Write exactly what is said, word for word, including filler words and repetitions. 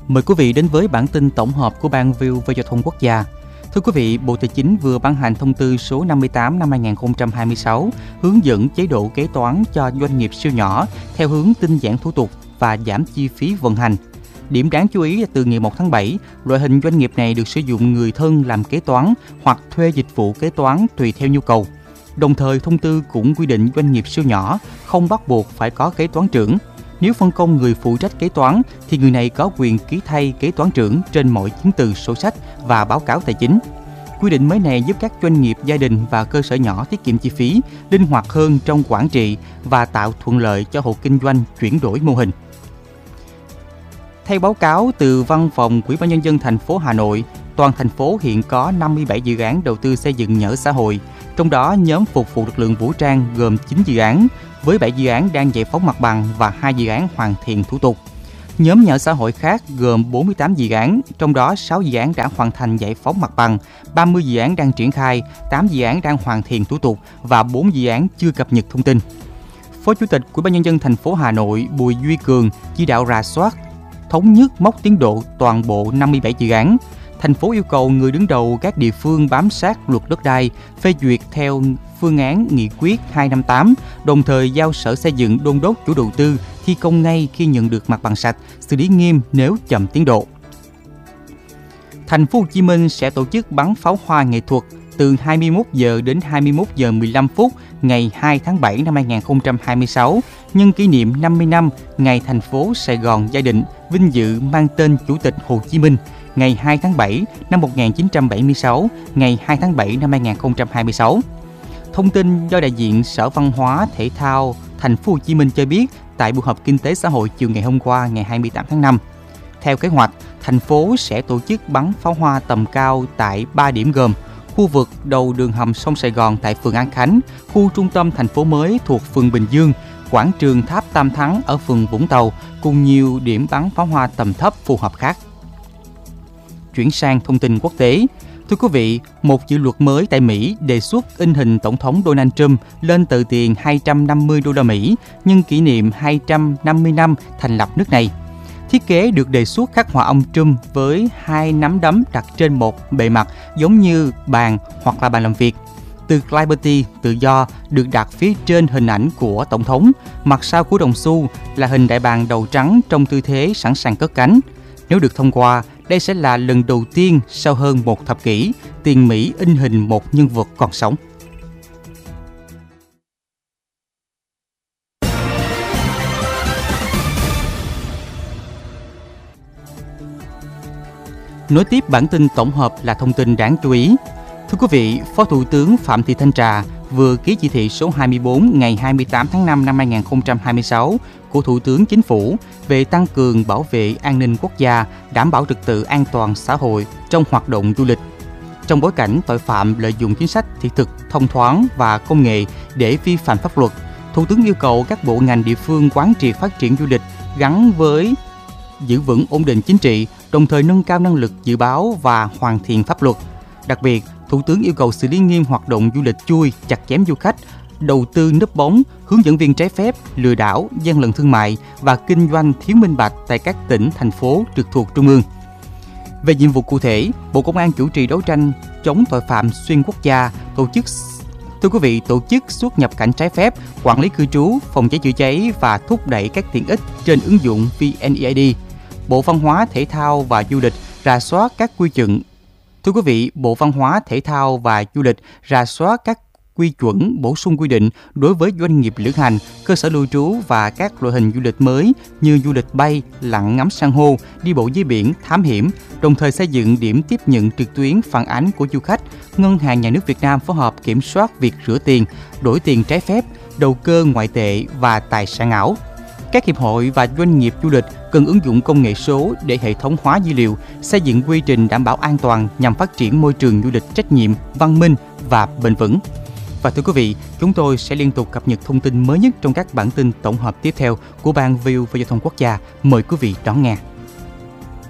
Mời quý vị đến với bản tin tổng hợp của Ban View về giao thông quốc gia. Thưa quý vị, Bộ Tài chính vừa ban hành thông tư số năm mươi tám năm hai nghìn không trăm hai mươi sáu hướng dẫn chế độ kế toán cho doanh nghiệp siêu nhỏ theo hướng tinh giản thủ tục và giảm chi phí vận hành. Điểm đáng chú ý là từ ngày một tháng bảy, loại hình doanh nghiệp này được sử dụng người thân làm kế toán hoặc thuê dịch vụ kế toán tùy theo nhu cầu. Đồng thời, thông tư cũng quy định doanh nghiệp siêu nhỏ không bắt buộc phải có kế toán trưởng. Nếu phân công người phụ trách kế toán thì người này có quyền ký thay kế toán trưởng trên mọi chứng từ sổ sách và báo cáo tài chính. Quy định mới này giúp các doanh nghiệp gia đình và cơ sở nhỏ tiết kiệm chi phí, linh hoạt hơn trong quản trị và tạo thuận lợi cho hộ kinh doanh chuyển đổi mô hình. Theo báo cáo từ Văn phòng Ủy ban Nhân dân thành phố Hà Nội, toàn thành phố hiện có năm mươi bảy dự án đầu tư xây dựng nhà ở xã hội, trong đó nhóm phục vụ lực lượng vũ trang gồm chín dự án, với bảy dự án đang giải phóng mặt bằng và hai dự án hoàn thiện thủ tục. Nhóm nhà ở xã hội khác gồm bốn mươi tám dự án, trong đó sáu dự án đã hoàn thành giải phóng mặt bằng, ba mươi dự án đang triển khai, tám dự án đang hoàn thiện thủ tục và bốn dự án chưa cập nhật thông tin. Phó Chủ tịch Ủy ban Nhân dân thành phố Hà Nội Bùi Duy Cường chỉ đạo rà soát, thống nhất mốc tiến độ toàn bộ năm mươi bảy dự án. Thành phố yêu cầu người đứng đầu các địa phương bám sát luật đất đai, phê duyệt theo phương án nghị quyết hai năm tám, đồng thời giao Sở Xây dựng đôn đốc chủ đầu tư thi công ngay khi nhận được mặt bằng sạch, xử lý nghiêm nếu chậm tiến độ. Thành phố Hồ Chí Minh sẽ tổ chức bắn pháo hoa nghệ thuật từ hai mươi mốt giờ đến hai mươi mốt giờ mười lăm phút ngày hai tháng bảy năm hai nghìn không trăm hai mươi sáu, nhân kỷ niệm năm mươi năm ngày thành phố Sài Gòn gia định vinh dự mang tên Chủ tịch Hồ Chí Minh, ngày hai tháng bảy năm một nghìn chín trăm bảy mươi sáu, ngày hai tháng bảy năm hai nghìn không trăm hai mươi sáu. Thông tin do đại diện Sở Văn hóa Thể thao Thành phố Hồ Chí Minh cho biết tại buổi họp kinh tế xã hội chiều ngày hôm qua ngày hai mươi tám tháng năm. Theo kế hoạch, thành phố sẽ tổ chức bắn pháo hoa tầm cao tại ba điểm gồm khu vực đầu đường hầm sông Sài Gòn tại phường An Khánh, khu trung tâm thành phố mới thuộc phường Bình Dương, quảng trường Tháp Tam Thắng ở phường Vũng Tàu cùng nhiều điểm bắn pháo hoa tầm thấp phù hợp khác. Chuyển sang thông tin quốc tế. Thưa quý vị, một dự luật mới tại Mỹ đề xuất in hình Tổng thống Donald Trump lên tờ tiền hai trăm năm mươi đô la Mỹ nhân kỷ niệm hai trăm năm mươi năm thành lập nước này. Thiết kế được đề xuất khắc họa ông Trump với hai nắm đấm đặt trên một bề mặt giống như bàn hoặc là bàn làm việc. Từ Liberty, tự do, được đặt phía trên hình ảnh của Tổng thống, mặt sau của đồng xu là hình đại bàng đầu trắng trong tư thế sẵn sàng cất cánh. Nếu được thông qua, đây sẽ là lần đầu tiên sau hơn một thập kỷ, tiền Mỹ in hình một nhân vật còn sống. Nối tiếp bản tin tổng hợp là thông tin đáng chú ý. Thưa quý vị, Phó Thủ tướng Phạm Thị Thanh Trà vừa ký chỉ thị số hai mươi bốn ngày hai mươi tám tháng năm năm hai nghìn không trăm hai mươi sáu của Thủ tướng Chính phủ về tăng cường bảo vệ an ninh quốc gia, đảm bảo trật tự an toàn xã hội trong hoạt động du lịch. Trong bối cảnh tội phạm lợi dụng chính sách thị thực, thông thoáng và công nghệ để vi phạm pháp luật, Thủ tướng yêu cầu các bộ ngành địa phương quán triệt phát triển du lịch gắn với giữ vững ổn định chính trị, đồng thời nâng cao năng lực dự báo và hoàn thiện pháp luật. Đặc biệt, Thủ tướng yêu cầu xử lý nghiêm hoạt động du lịch chui, chặt chém du khách, đầu tư núp bóng, hướng dẫn viên trái phép, lừa đảo, gian lận thương mại và kinh doanh thiếu minh bạch tại các tỉnh, thành phố trực thuộc Trung ương. Về nhiệm vụ cụ thể, Bộ Công an chủ trì đấu tranh chống tội phạm xuyên quốc gia, tổ chức Thưa quý vị, tổ chức xuất nhập cảnh trái phép, quản lý cư trú, phòng cháy chữa cháy và thúc đẩy các tiện ích trên ứng dụng vê en e i đê. Bộ Văn hóa, Thể thao và Du lịch rà soát các quy chuẩn. Thưa quý vị, Bộ Văn hóa, Thể thao và Du lịch rà soát các quy chuẩn bổ sung quy định đối với doanh nghiệp lữ hành, cơ sở lưu trú và các loại hình du lịch mới như du lịch bay, lặn ngắm san hô, đi bộ dưới biển, thám hiểm, đồng thời xây dựng điểm tiếp nhận trực tuyến phản ánh của du khách. Ngân hàng Nhà nước Việt Nam phối hợp kiểm soát việc rửa tiền, đổi tiền trái phép, đầu cơ ngoại tệ và tài sản ảo. Các hiệp hội và doanh nghiệp du lịch cần ứng dụng công nghệ số để hệ thống hóa dữ liệu, xây dựng quy trình đảm bảo an toàn nhằm phát triển môi trường du lịch trách nhiệm, văn minh và bền vững. Và thưa quý vị, chúng tôi sẽ liên tục cập nhật thông tin mới nhất trong các bản tin tổng hợp tiếp theo của Ban View về giao thông quốc gia. Mời quý vị đón nghe.